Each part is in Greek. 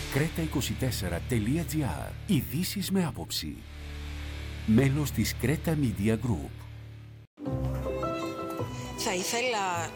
Creta24.gr. Ειδήσεις με άποψη. Μέλος της Creta Media Group. Θα ήθελα...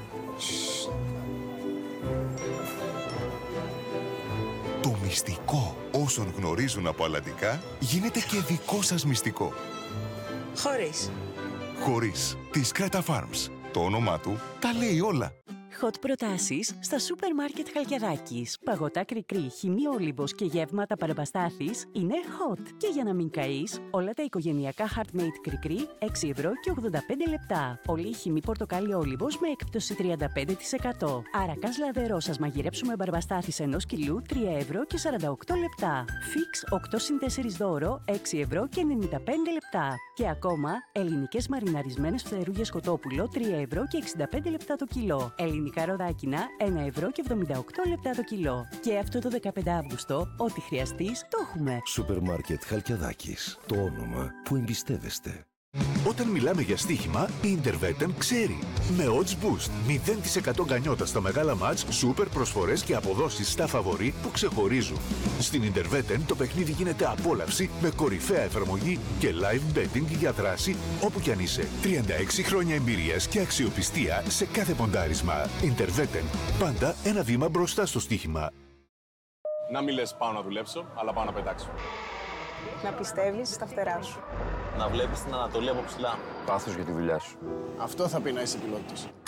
Το μυστικό όσων γνωρίζουν από αλλαντικά γίνεται και δικό σας μυστικό. Χωρίς. Χωρίς. Της Creta Farms. Το όνομά του τα λέει όλα. Hot προτάσεις στα σούπερ μάρκετ Χαλκιαδάκης. Παγωτά κρικρί, χυμή όλιβος και γεύματα παρεμπαστάθης είναι hot. Και για να μην καείς, όλα τα οικογενειακά Heartmate κρικρί 6 ευρώ και 85 λεπτά. Όλη η χυμή πορτοκάλι όλιβος με έκπτωση 35%. Αρακάς λαδερό σας μαγειρέψουμε μπαρμπαστάθης 1 κιλού 3 ευρώ και 48 λεπτά. Φίξ 8 συν 4 δώρο 6 ευρώ και 95 λεπτά. Και ακόμα ελληνικές μαριναρισμένες φτερούγες κοτόπουλο 3 ευρώ και 65 λεπτά το κιλό. Ελληνικά ροδάκινα 1 ευρώ και 78 λεπτά το κιλό. Και αυτό το 15 Αύγουστο, ό,τι χρειαστείς, το έχουμε. Σούπερ μάρκετ Χαλκιαδάκης. Το όνομα που εμπιστεύεστε. Όταν μιλάμε για στοίχημα, η Interveten ξέρει. Με Odds Boost, 0% γκανιότα στα μεγάλα μάτς, σούπερ προσφορές και αποδόσεις στα φαβορί που ξεχωρίζουν. Στην Interveten το παιχνίδι γίνεται απόλαυση με κορυφαία εφαρμογή και live betting για δράση όπου κι αν είσαι. 36 χρόνια εμπειρίας και αξιοπιστία σε κάθε ποντάρισμα. Interveten, πάντα ένα βήμα μπροστά στο στοίχημα. Να μην λες πάω να δουλέψω, αλλά πάω να πετάξω. Να πιστεύεις στα φτερά σου. Να βλέπεις την Ανατολή από ψηλά. Πάθος για τη δουλειά σου. Αυτό θα πει να είσαι πιλότος.